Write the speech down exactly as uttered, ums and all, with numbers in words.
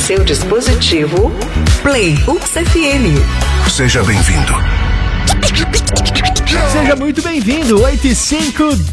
seu dispositivo, Play UX F M. Seja bem-vindo. Seja muito bem-vindo, oito e cinco